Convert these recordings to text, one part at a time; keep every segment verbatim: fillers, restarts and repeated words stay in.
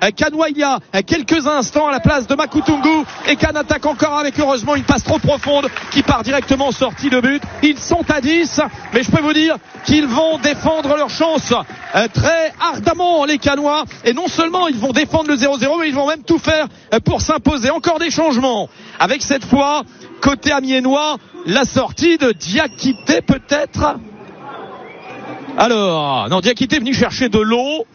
Canois il y a quelques instants à la place de Makutungu, et Cannes attaque encore avec heureusement une passe trop profonde qui part directement en sortie de but. Ils sont à dix, mais je peux vous dire qu'ils vont défendre leur chance euh, très ardemment, les Canois, et non seulement ils vont défendre le zéro zéro, mais ils vont même tout faire pour s'imposer. Encore des changements avec cette fois côté amiénois la sortie de Diakité peut-être. Alors non, Diakité est venu chercher de l'eau,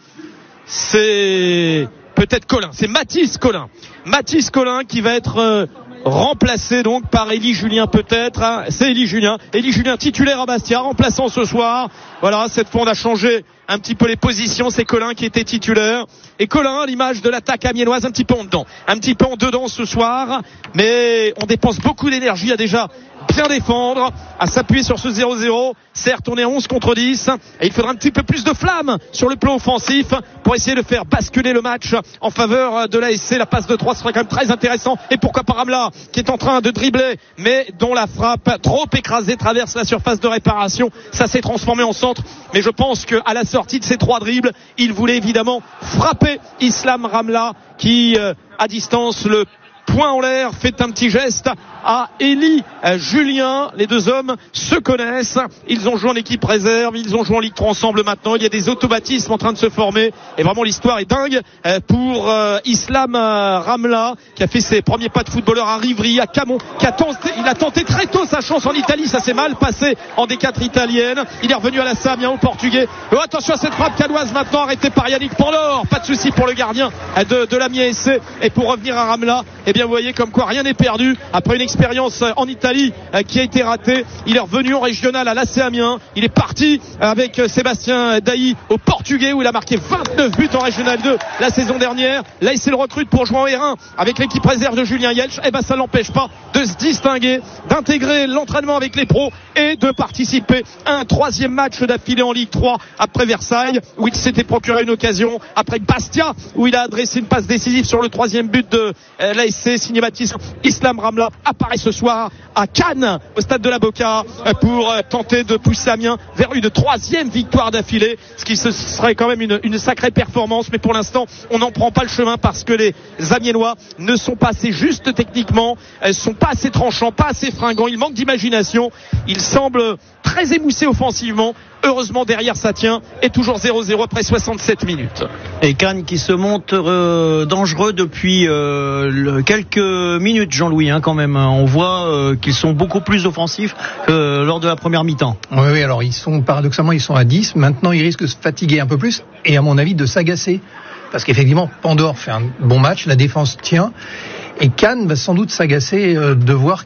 c'est peut-être Colin, c'est Mathis Colin Mathis Colin qui va être euh, remplacé donc par Élie Julien peut-être, hein. C'est Élie Julien Élie Julien titulaire à Bastia, remplaçant ce soir. Voilà, cette fois on a changé un petit peu les positions, c'est Colin qui était titulaire, et Colin, l'image de l'attaque amiénoise, un petit peu en dedans un petit peu en dedans ce soir, mais on dépense beaucoup d'énergie à déjà bien défendre, à s'appuyer sur ce zéro zéro. Certes, on est à onze contre dix, et il faudra un petit peu plus de flamme sur le plan offensif pour essayer de faire basculer le match en faveur de l'A S C. La passe de trois serait quand même très intéressant, et pourquoi pas Ramla qui est en train de dribbler, mais dont la frappe trop écrasée traverse la surface de réparation. Ça s'est transformé en centre, mais je pense qu'à la sortie de ces trois dribbles, il voulait évidemment frapper Islam Ramla qui, euh, à distance, le point en l'air, fait un petit geste à Élie Julien. Les deux hommes se connaissent, ils ont joué en équipe réserve, ils ont joué en Ligue trois ensemble maintenant, il y a des automatismes en train de se former, et vraiment l'histoire est dingue pour Islam Ramla qui a fait ses premiers pas de footballeur à Rivry, à Camon, qui a tenté, il a tenté très tôt sa chance en Italie, ça s'est mal passé en D quatre italienne, il est revenu à la Samien au Portugais. Oh, attention à cette frappe canoise maintenant arrêtée par Yannick Pandor, pas de souci pour le gardien de, de l'Amiens S C. Et pour revenir à Ramla, eh bien vous voyez comme quoi rien n'est perdu après une expérience en Italie qui a été ratée. Il est revenu en régional à l'A C Amiens, il est parti avec Sébastien Dailly au Portugais où il a marqué vingt-neuf buts en régional deux la saison dernière. Là il se le recrute pour jouer en R un avec l'équipe réserve de Julien Yelch, et ben ça l'empêche pas de se distinguer, d'intégrer l'entraînement avec les pros et de participer à un troisième match d'affilée en Ligue trois après Versailles où il s'était procuré une occasion, après Bastia où il a adressé une passe décisive sur le troisième but de l'A S C signé Baptiste. Islam Ramla apparaît ce soir à Cannes au stade de la Boca pour tenter de pousser Amiens vers une troisième victoire d'affilée, ce qui serait quand même une, une sacrée performance, mais pour l'instant on n'en prend pas le chemin parce que les Amiénois ne sont pas assez justes techniquement, ne sont pas assez tranchants, pas assez fringants, il manque d'imagination, ils semblent très émoussés offensivement. Heureusement derrière ça tient, et toujours zéro zéro après soixante-sept minutes. Et Cannes qui se montre euh, dangereux depuis euh, le, quelques minutes, Jean-Louis, hein, quand même. On voit euh, qu'ils sont beaucoup plus offensifs que lors de la première mi-temps. Oui, oui, alors ils sont paradoxalement ils sont à dix. Maintenant ils risquent de se fatiguer un peu plus et à mon avis de s'agacer. Parce qu'effectivement Pandor fait un bon match, la défense tient. Et Cannes va sans doute s'agacer de voir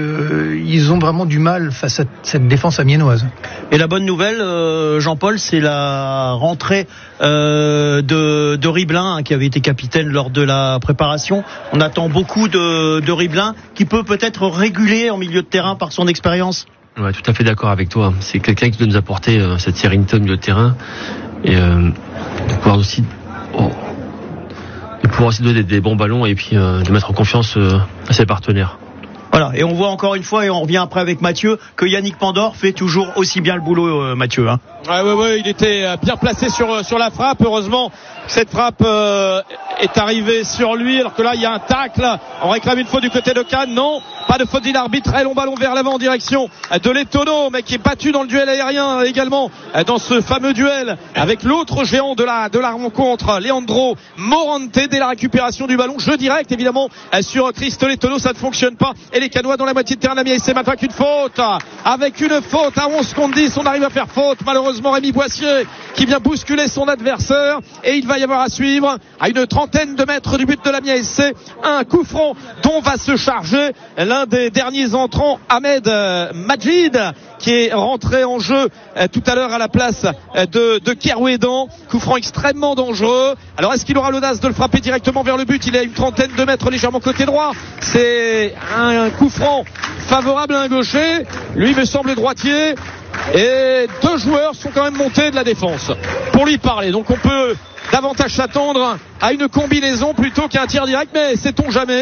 qu'ils ont vraiment du mal face à cette défense amiénoise. Et la bonne nouvelle, euh, Jean-Paul, c'est la rentrée euh, de, de Riblin, hein, qui avait été capitaine lors de la préparation. On attend beaucoup de, de Riblin, qui peut peut-être réguler en milieu de terrain par son expérience. Ouais, tout à fait d'accord avec toi. C'est quelqu'un qui doit nous apporter euh, cette sérénité au milieu de terrain, et euh, de pouvoir aussi... Oh. de pouvoir aussi donner des, des bons ballons, et puis euh, de mettre en confiance euh, à ses partenaires. Voilà, et on voit encore une fois, et on revient après avec Mathieu, que Yannick Pandor fait toujours aussi bien le boulot, euh, Mathieu. Hein. Ouais, ouais, ouais, il était bien placé sur sur la frappe. Heureusement, cette frappe euh, est arrivée sur lui, alors que là, il y a un tacle. On réclame une faute du côté de Cannes. Non, pas de faute de l'arbitre. Très long ballon vers l'avant en direction de Letono, mais qui est battu dans le duel aérien également, dans ce fameux duel avec l'autre géant de la de la rencontre, Leandro Morante. Dès la récupération du ballon, jeu direct évidemment sur Christo Letono, ça ne fonctionne pas. Et les Canois dans la moitié de terrain d'Amiens, c'est maintenant qu'une faute. Avec une faute à onze contre dix, on arrive à faire faute. Malheureusement, Rémi Boissier qui vient bousculer son adversaire, et il va y avoir à suivre à une trentaine de mètres du but de l'Amiens S C un coup franc dont va se charger l'un des derniers entrants, Ahmed Majid, qui est rentré en jeu tout à l'heure à la place de, de Kerouédan. Coup franc extrêmement dangereux. Alors est-ce qu'il aura l'audace de le frapper directement vers le but? Il est à une trentaine de mètres légèrement côté droit. C'est un coup franc favorable à un gaucher. Lui me semble droitier. Et deux joueurs sont quand même montés de la défense pour lui parler. Donc on peut davantage s'attendre à une combinaison plutôt qu'à un tir direct, mais sait-on jamais.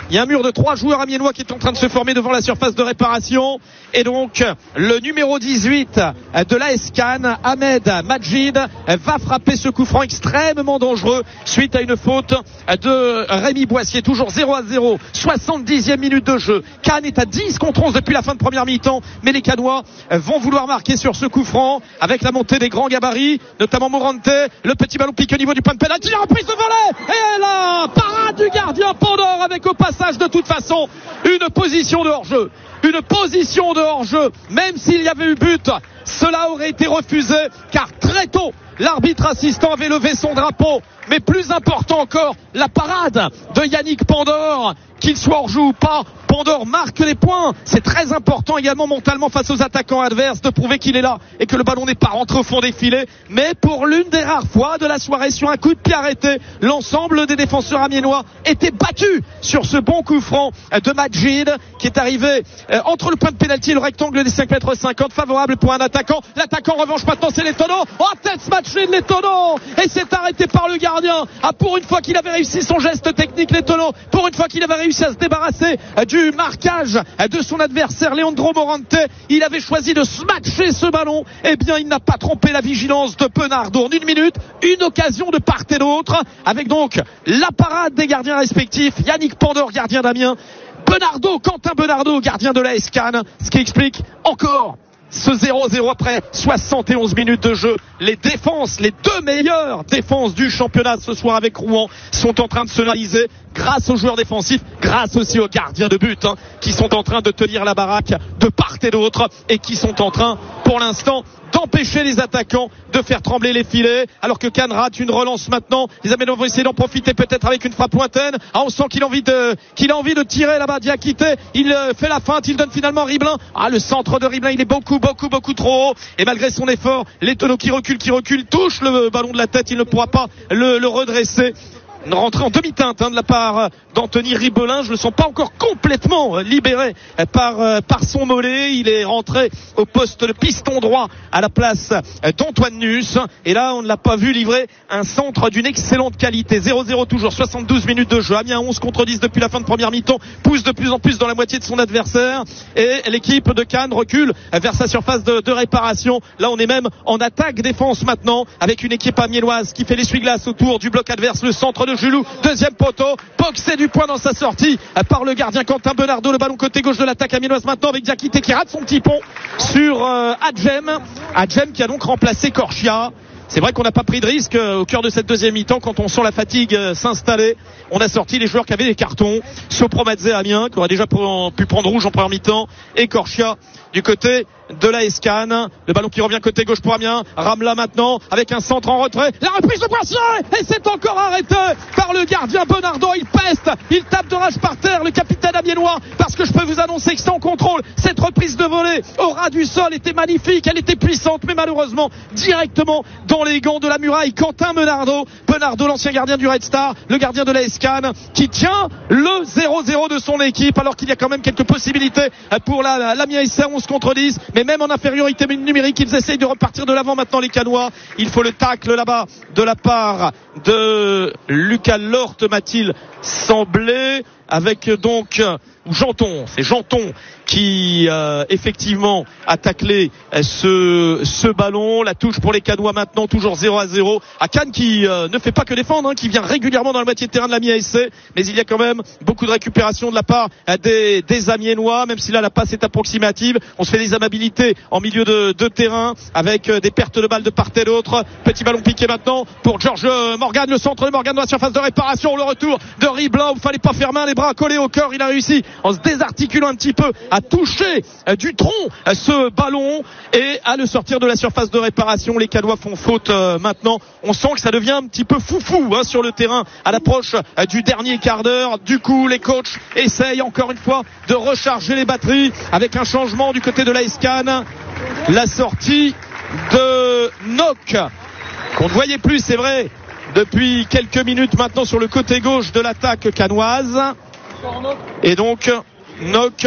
Il y a un mur de trois joueurs amiénois qui est en train de se former devant la surface de réparation. Et donc, le numéro dix-huit de l'A S Cannes, Ahmed Majid, va frapper ce coup franc extrêmement dangereux suite à une faute de Rémi Boissier. Toujours zéro à zéro, soixante-dixième minute de jeu. Cannes est à dix contre onze depuis la fin de première mi-temps, mais les Cannois vont vouloir marquer sur ce coup franc avec la montée des grands gabarits, notamment Morante. Le petit ballon piqué au niveau du point de pénalty, la reprise de volet, et là, parade du gardien Pandore avec au passage de toute façon une position de hors-jeu. Une position de hors-jeu, même s'il y avait eu but, cela aurait été refusé, car très tôt, l'arbitre assistant avait levé son drapeau. Mais plus important encore, la parade de Yannick Pandore, qu'il soit hors-jeu ou pas, Pandore marque les points. C'est très important également mentalement face aux attaquants adverses de prouver qu'il est là et que le ballon n'est pas rentré au fond des filets. Mais pour l'une des rares fois de la soirée, sur un coup de pied arrêté, l'ensemble des défenseurs amiénois étaient battus sur ce bon coup franc de Majid, qui est arrivé entre le point de pénalty et le rectangle des cinq mètres cinquante, favorable pour un attaquant. L'attaquant en revanche maintenant c'est Letono. Oh, tête matché de Letono, et c'est arrêté par le gardien. Ah, pour une fois qu'il avait réussi son geste technique, Letono, pour une fois qu'il avait réussi à se débarrasser du marquage de son adversaire Leandro Morante, il avait choisi de smatcher ce ballon. Eh bien, il n'a pas trompé la vigilance de Benardo. En une minute, une occasion de part et d'autre, avec donc la parade des gardiens respectifs. Yannick Pandore, gardien d'Amiens, Benardo, Quentin Benardo, gardien de l'A S Cannes, ce qui explique encore ce zéro zéro après soixante et onze minutes de jeu. Les défenses, les deux meilleures défenses du championnat ce soir avec Rouen sont en train de se réaliser grâce aux joueurs défensifs, grâce aussi aux gardiens de but, hein, qui sont en train de tenir la baraque de part et d'autre et qui sont en train, pour l'instant, d'empêcher les attaquants de faire trembler les filets, alors que Cannes rate une relance maintenant. Les Aménois vont essayer d'en profiter peut-être avec une frappe lointaine. Ah, on sent qu'il a envie de, qu'il a envie de tirer là-bas, Diakité. Il euh, fait la feinte, il donne finalement Riblin. Ah, le centre de Riblin, il est beaucoup, beaucoup, beaucoup trop haut. Et malgré son effort, Letono qui recule, qui recule, touche le ballon de la tête. Il ne pourra pas le, le redresser. Une rentrée en demi-teinte hein, de la part d'Anthony Ribelin. Je le sens pas encore complètement libéré par, par son mollet. Il est rentré au poste de piston droit à la place d'Antoine Nuss. Et là, on ne l'a pas vu livrer un centre d'une excellente qualité. zéro zéro toujours, soixante-douze minutes de jeu. Amiens onze contre dix depuis la fin de première mi-temps. Pousse de plus en plus dans la moitié de son adversaire. Et l'équipe de Cannes recule vers sa surface de, de réparation. Là, on est même en attaque-défense maintenant, avec une équipe amiénoise qui fait l'essuie-glace autour du bloc adverse. Le centre de Julou, deuxième poteau, boxé du point dans sa sortie par le gardien Quentin Benardo. Le ballon côté gauche de l'attaque amiénoise maintenant avec Diakité qui rate son petit pont sur euh, Adjem. Adjem qui a donc remplacé Corchia. C'est vrai qu'on n'a pas pris de risque au cœur de cette deuxième mi-temps quand on sent la fatigue s'installer. On a sorti les joueurs qui avaient des cartons. Sopromadze Amiens qui aurait déjà pu prendre rouge en première mi-temps, et Corchia du côté de l'A S Cannes. Le ballon qui revient côté gauche pour Amiens. Ramla maintenant avec un centre en retrait. La reprise de Boissier, et c'est encore arrêté par le gardien Benardo. Il peste, il tape de rage par terre le capitaine amiénois, parce que je peux vous annoncer que c'est en contrôle. Cette reprise de volée au ras du sol était magnifique, elle était puissante, mais malheureusement directement dans les gants de la muraille. Quentin Benardo, Benardo l'ancien gardien du Red Star, le gardien de l'A S Cannes, qui tient le zéro zéro de son équipe, alors qu'il y a quand même quelques possibilités pour la, l'Amiens S C onze contre dix, mais même en infériorité numérique, ils essayent de repartir de l'avant maintenant les Cannois. Il faut le tacle là-bas de la part de Lucas Lort, m'a-t-il semblé, avec donc Janton, c'est Janton qui euh, effectivement a taclé euh, ce, ce ballon. La touche pour les Cannois maintenant, toujours zéro à zéro. À Cannes qui euh, ne fait pas que défendre, hein, qui vient régulièrement dans la moitié de terrain de l'Amiens S C, mais il y a quand même beaucoup de récupération de la part euh, des, des Amiénois, même si là la passe est approximative. On se fait des amabilités en milieu de, de terrain avec euh, des pertes de balles de part et d'autre. Petit ballon piqué maintenant pour Georges Morgan, le centre de Morgan dans la surface de réparation. Le retour de Riblin, il fallait pas faire main, les bras collés au cœur. Il a réussi en se désarticulant un petit peu à toucher euh, du tronc euh, ce ballon et à le sortir de la surface de réparation. Les Cannois font faute euh, maintenant. On sent que ça devient un petit peu foufou hein, sur le terrain à l'approche euh, du dernier quart d'heure. Du coup, les coachs essayent encore une fois de recharger les batteries avec un changement du côté de l'A S Cannes. La sortie de Nock, qu'on ne voyait plus, c'est vrai, depuis quelques minutes maintenant sur le côté gauche de l'attaque cannoise. Et donc Nock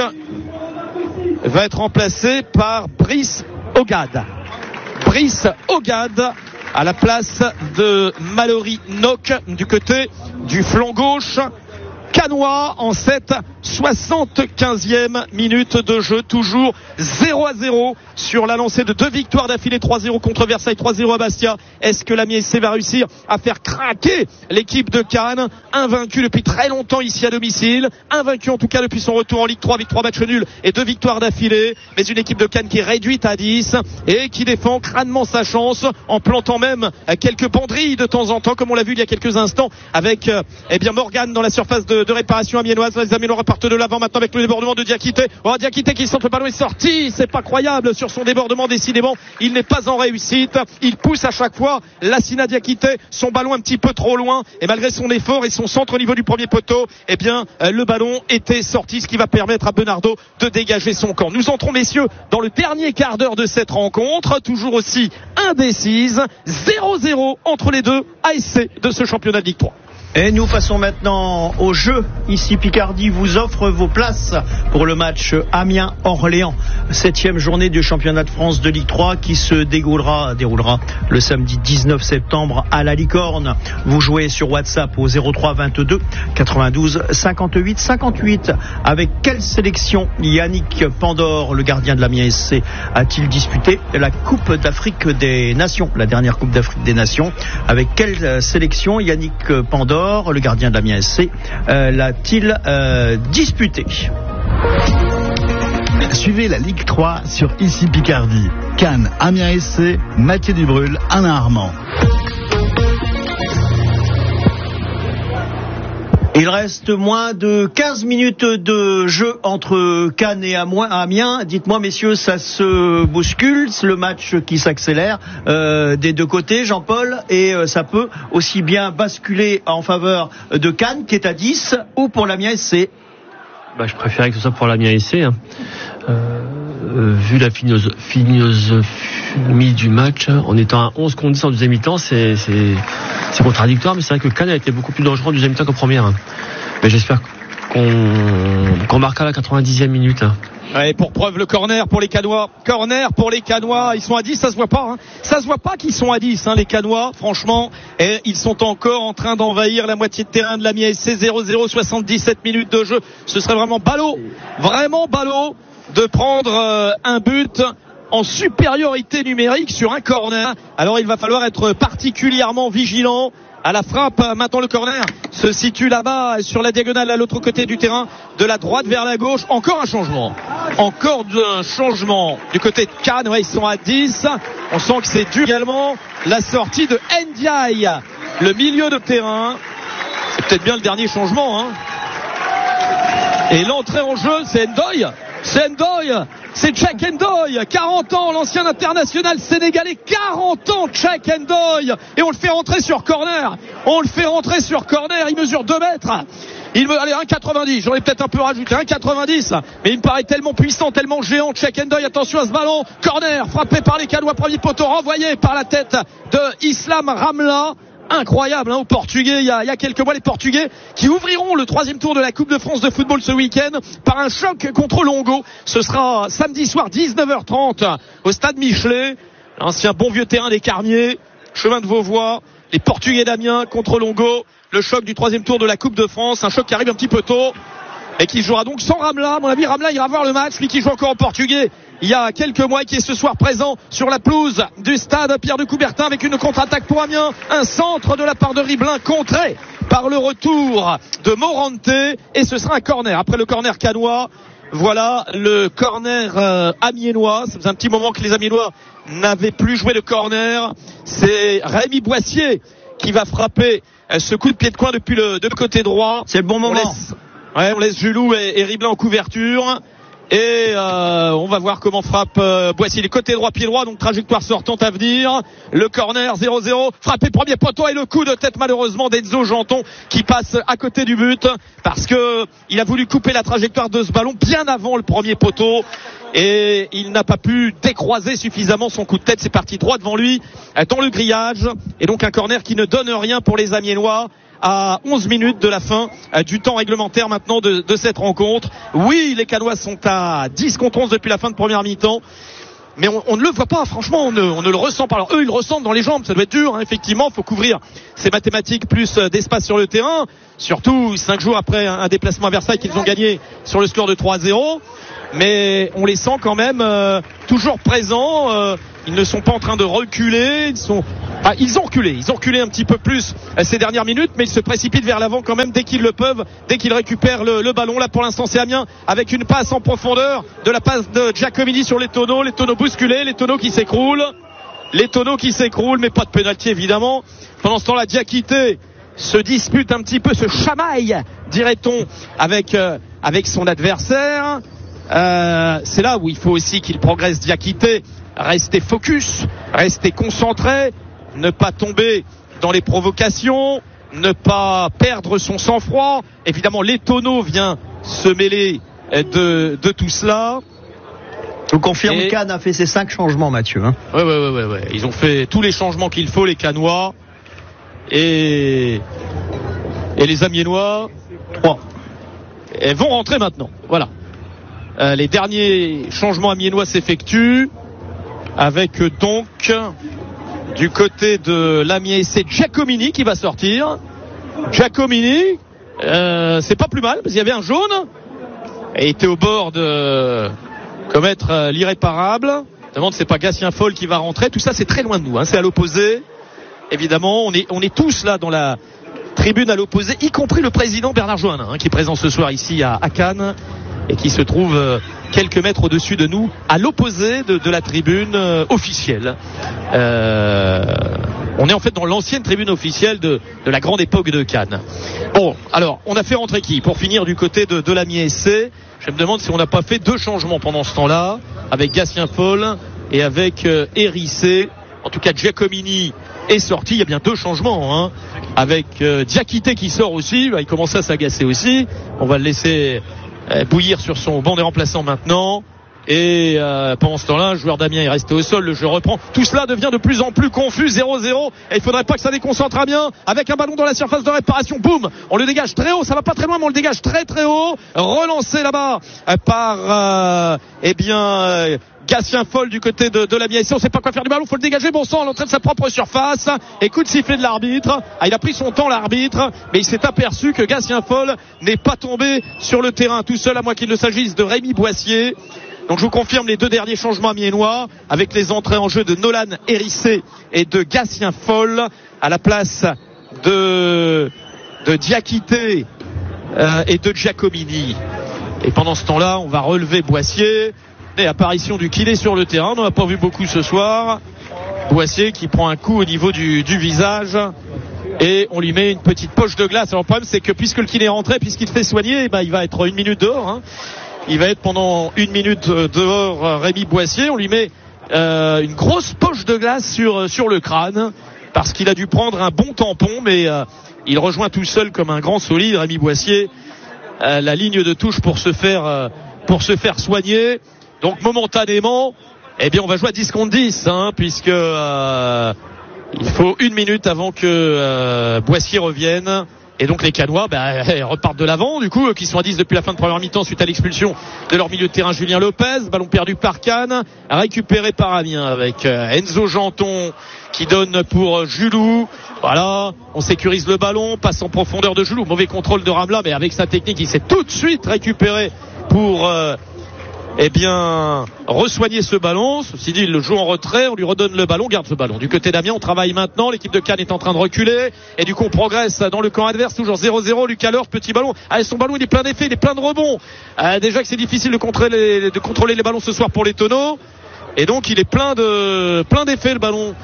va être remplacé par Brice Ogad. Brice Ogad à la place de Mallory Nock du côté du flanc gauche cannois en cette soixante-quinzième minute de jeu, toujours zéro à zéro sur la lancée de deux victoires d'affilée, trois zéro contre Versailles, trois zéro à Bastia. Est-ce que l'Amiens S C va réussir à faire craquer l'équipe de Cannes, invaincu depuis très longtemps ici à domicile, invaincu en tout cas depuis son retour en Ligue trois avec trois matchs nuls et deux victoires d'affilée, mais une équipe de Cannes qui est réduite à dix et qui défend crânement sa chance en plantant même quelques banderilles de temps en temps, comme on l'a vu il y a quelques instants avec eh bien Morgan dans la surface de, de réparation amiénoise. Les Amiénois repartent de l'avant maintenant avec le débordement de Diakité. Oh, Diakité qui sent le ballon est sorti, c'est pas croyable sur son débordement, décidément il n'est pas en réussite, il pousse à chaque fois Lassina Diakité, son ballon un petit peu trop loin, et malgré son effort et son centre au niveau du premier poteau, eh bien le ballon était sorti, ce qui va permettre à Bernardo de dégager son camp. Nous entrons messieurs dans le dernier quart d'heure de cette rencontre, toujours aussi indécise, zéro zéro entre les deux A S C de ce championnat de Ligue trois. Et nous passons maintenant au jeu. Ici Picardie vous offre vos places pour le match Amiens-Orléans, septième journée du championnat de France de Ligue trois qui se déroulera, déroulera le samedi dix-neuf septembre à la Licorne. Vous jouez sur WhatsApp au zéro trois vingt-deux quatre-vingt-douze cinquante-huit cinquante-huit. Avec quelle sélection Yannick Pandore, le gardien de l'Amiens S C, a-t-il disputé la Coupe d'Afrique des Nations, la dernière Coupe d'Afrique des Nations? Avec quelle sélection Yannick Pandore, le gardien de l'Amiens S C, euh, l'a-t-il euh, disputé? Suivez la Ligue trois sur Ici Picardie. Cannes, Amiens S C, Mathieu Dubrul, Alain Armand. Il reste moins de quinze minutes de jeu entre Cannes et Amiens. Dites-moi messieurs, ça se bouscule, c'est le match qui s'accélère euh, des deux côtés, Jean-Paul, et euh, ça peut aussi bien basculer en faveur de Cannes qui est à dix ou pour l'Amiens S C. Bah, je préférais que ce soit pour l'Amiens S C. Hein. Euh, euh, vu la philosophie du match, en étant à onze contre dix en deuxième mi-temps, c'est, c'est, c'est contradictoire, mais c'est vrai que Cannes a été beaucoup plus dangereux en deuxième mi-temps qu'en première. Hein. Mais j'espère qu'on, qu'on marquera la quatre-vingt-dixième minute. Hein. Ouais, pour preuve le corner pour les Cannois. Corner pour les Cannois. Ils sont à dix, ça se voit pas. Hein. Ça se voit pas qu'ils sont à dix, hein, les Cannois, franchement. Et ils sont encore en train d'envahir la moitié de terrain de l'Amiens S C. zéro zéro, soixante-dix-sept minutes de jeu. Ce serait vraiment ballot, vraiment ballot de prendre euh, un but en supériorité numérique sur un corner. Alors il va falloir être particulièrement vigilant à la frappe. Maintenant le corner se situe là-bas sur la diagonale à l'autre côté du terrain, de la droite vers la gauche. Encore un changement, encore un changement du côté de Cannes. Ouais, ils sont à dix. On sent que c'est dû également la sortie de Ndiaye, le milieu de terrain. C'est peut-être bien le dernier changement, hein. Et l'entrée en jeu, c'est Ndoye. C'est Ndoye, c'est Cheikh Ndoye, quarante ans, l'ancien international sénégalais, quarante ans, Cheikh Ndoye, et on le fait rentrer sur corner, on le fait rentrer sur corner, il mesure deux mètres, il me, allez, un quatre-vingt-dix, j'en ai peut-être un peu rajouté, un quatre-vingt-dix, mais il me paraît tellement puissant, tellement géant, Cheikh Ndoye, attention à ce ballon, corner, frappé par les Cannois, premier poteau, renvoyé par la tête de Islam Ramla. Incroyable, hein, aux Portugais. Il y, a, il y a quelques mois, les Portugais qui ouvriront le troisième tour de la Coupe de France de football ce week-end par un choc contre Longo. Ce sera samedi soir dix-neuf heures trente au stade Michelet, l'ancien bon vieux terrain des Carmiers, chemin de Vauvois. Les Portugais d'Amiens contre Longo, le choc du troisième tour de la Coupe de France, un choc qui arrive un petit peu tôt et qui jouera donc sans Ramla. À mon avis, Ramla ira voir le match, lui qui joue encore en Portugais il y a quelques mois et qui est ce soir présent sur la pelouse du stade Pierre de Coubertin avec une contre-attaque pour Amiens, un centre de la part de Riblin contré par le retour de Morante, et ce sera un corner. Après le corner cannois, voilà le corner euh, amiénois. Ça faisait un petit moment que les Amiénois n'avaient plus joué de corner. C'est Rémi Boissier qui va frapper euh, ce coup de pied de coin depuis le, de le côté droit. C'est le bon moment. On laisse, ouais, on laisse Julou et, et Riblin en couverture. Et euh, on va voir comment frappe euh, Boissier, les côtés droit, pied droit, donc trajectoire sortante à venir. Le corner zéro zéro, frappé premier poteau et le coup de tête malheureusement d'Enzo Janton qui passe à côté du but parce que il a voulu couper la trajectoire de ce ballon bien avant le premier poteau et il n'a pas pu décroiser suffisamment son coup de tête. C'est parti droit devant lui dans le grillage et donc un corner qui ne donne rien pour les Amiénois à onze minutes de la fin du temps réglementaire maintenant de, de cette rencontre. Oui, les Cannois sont à dix contre onze depuis la fin de première mi-temps. mais on, on ne le voit pas. Franchement, on ne, on ne le ressent pas. Alors eux, ils le ressentent dans les jambes. Ça doit être dur, hein, effectivement. Il faut couvrir ces mathématiques plus d'espace sur le terrain. Surtout cinq jours après un, un déplacement à Versailles qu'ils ont gagné sur le score de trois à zéro. Mais on les sent quand même euh, toujours présents. Euh, ils ne sont pas en train de reculer. Ils sont, ah, ils ont reculé. Ils ont reculé un petit peu plus euh, ces dernières minutes, mais ils se précipitent vers l'avant quand même dès qu'ils le peuvent, dès qu'ils récupèrent le, le ballon. Là, pour l'instant, c'est Amiens avec une passe en profondeur de la passe de Giacomini sur les tonneaux. Les tonneaux bousculés, les tonneaux qui s'écroulent, les tonneaux qui s'écroulent, mais pas de pénalty évidemment. Pendant ce temps-là, Diakité se dispute un petit peu, se chamaille, dirait-on, avec euh, avec son adversaire. Euh, c'est là où il faut aussi qu'il progresse, Diakité. Rester focus, rester concentré, ne pas tomber dans les provocations, ne pas perdre son sang-froid. Évidemment, l'Etono vient se mêler de, de tout cela. Je vous confirme, Et... Cannes a fait ses cinq changements, Mathieu. Hein. Ouais, ouais, ouais, ouais, ouais. Ils ont fait tous les changements qu'il faut, les Cannois. Et, et les Amiénois, trois. Elles vont rentrer maintenant. Voilà. Euh, les derniers changements amiénois s'effectuent avec euh, donc du côté de l'Amiens, c'est Giacomini qui va sortir. Giacomini, euh, c'est pas plus mal parce qu'il y avait un jaune et était au bord de commettre euh, l'irréparable. Je me demande c'est pas Gatien Foll qui va rentrer. Tout ça c'est très loin de nous, hein. C'est à l'opposé. Évidemment, on est on est tous là dans la tribune à l'opposé, y compris le président Bernard Joannin, hein, qui est présent ce soir ici à, à Cannes et qui se trouve euh, quelques mètres au-dessus de nous, à l'opposé de, de la tribune euh, officielle. Euh, on est en fait dans l'ancienne tribune officielle de, de la grande époque de Cannes. Bon, alors, on a fait rentrer qui pour finir du côté de, de l'Amiens S C? Je me demande si on n'a pas fait deux changements pendant ce temps-là, avec Gatien Foll et avec euh, Hérissé. En tout cas, Giacomini est sorti. Il y a bien deux changements, hein, avec euh, Diakité qui sort aussi. Bah, il commence à s'agacer aussi. On va le laisser euh, bouillir sur son banc des remplaçants maintenant. Et euh, pendant ce temps-là, un joueur d'Amiens est resté au sol, le jeu reprend. Tout cela devient de plus en plus confus, zéro zéro. Et il faudrait pas que ça déconcentre Amiens. Avec un ballon dans la surface de réparation, boum, on le dégage très haut, ça va pas très loin, mais on le dégage très très haut. Relancé là-bas par euh, eh bien euh, Gatien Foll du côté de, de l'Amiens. Ici, on sait pas quoi faire du ballon, faut le dégager, bon sang, à l'entrée de sa propre surface. Et coup de sifflet de l'arbitre. Ah, il a pris son temps, l'arbitre, mais il s'est aperçu que Gatien Foll n'est pas tombé sur le terrain tout seul, à moins qu'il ne s'agisse de Rémi Boissier. Donc je vous confirme les deux derniers changements amiénois avec les entrées en jeu de Nolan Hérissé et de Gatien Foll à la place de de Diakité euh, et de Giacomini. Et pendant ce temps-là, on va relever Boissier. Et apparition du kiné sur le terrain, on n'en a pas vu beaucoup ce soir. Boissier qui prend un coup au niveau du, du visage et on lui met une petite poche de glace. Alors le problème c'est que puisque le kiné est rentré, puisqu'il fait soigner, bah, il va être une minute dehors, hein. Il va être pendant une minute dehors, Rémi Boissier. On lui met euh, une grosse poche de glace sur sur le crâne parce qu'il a dû prendre un bon tampon, mais euh, il rejoint tout seul comme un grand solide, Rémi Boissier, euh, la ligne de touche pour se faire euh, pour se faire soigner. Donc momentanément, eh bien on va jouer à dix contre dix, hein, puisque euh, il faut une minute avant que euh, Boissier revienne. Et donc les Cannois bah, repartent de l'avant, du coup, qui sont à dix depuis la fin de première mi-temps suite à l'expulsion de leur milieu de terrain Julien Lopez. Ballon perdu par Cannes, récupéré par Amiens avec Enzo Janton qui donne pour Julou. Voilà, on sécurise le ballon, passe en profondeur de Julou. Mauvais contrôle de Ramla, mais avec sa technique, il s'est tout de suite récupéré pour... Euh, eh bien, resoigner ce ballon. Ceci dit, il le joue en retrait, on lui redonne le ballon, garde ce ballon. Du côté d'Amiens, on travaille maintenant, l'équipe de Cannes est en train de reculer, et du coup, on progresse dans le camp adverse, toujours zéro zéro, Lucas Leurs, petit ballon. Ah, son ballon, il est plein d'effets, il est plein de rebonds. Ah, déjà que c'est difficile de contrôler, les, de contrôler les ballons ce soir pour les tonneaux. Et donc, il est plein de, plein d'effets, le ballon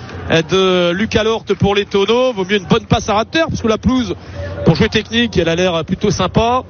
de Lucas Leurs pour les tonneaux. Vaut mieux une bonne passe à ras de terre, parce que la pelouse, pour jouer technique, elle a l'air plutôt sympa.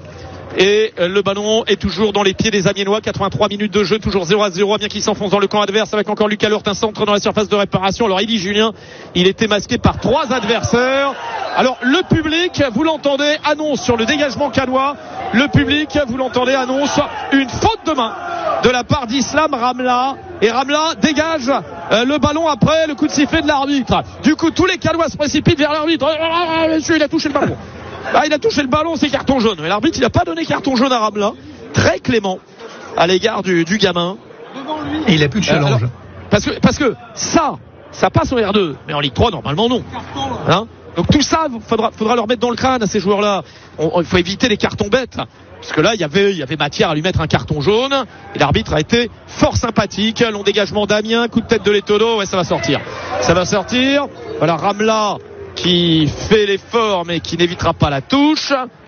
Et le ballon est toujours dans les pieds des Amiénois. quatre-vingt-trois minutes de jeu, toujours zéro à zéro. Amiens qui s'enfonce dans le camp adverse avec encore Lucas Leurs, un centre dans la surface de réparation. Alors Élie Julien, il était masqué par trois adversaires. Alors le public, vous l'entendez, annonce sur le dégagement cannois. Le public, vous l'entendez, annonce une faute de main de la part d'Islam Ramla. Et Ramla dégage euh, le ballon après le coup de sifflet de l'arbitre. Du coup, tous les Cannois se précipitent vers l'arbitre. Ah, monsieur, il a touché le ballon. Ah, il a touché le ballon, c'est carton jaune. Mais l'arbitre, il n'a pas donné carton jaune à Ramla. Très clément à l'égard du, du gamin. Et il n'a plus de challenge. Alors, parce que parce que ça, ça passe en R deux, mais en Ligue trois normalement non. Hein, donc tout ça, faudra faudra leur mettre dans le crâne à ces joueurs-là. Il faut éviter les cartons bêtes. Parce que là, il y avait, il y avait matière à lui mettre un carton jaune. Et l'arbitre a été fort sympathique. Long dégagement d'Amiens, coup de tête de Letono. Ouais, ça va sortir. Ça va sortir. Voilà, Ramla qui fait l'effort, mais qui n'évitera pas la touche.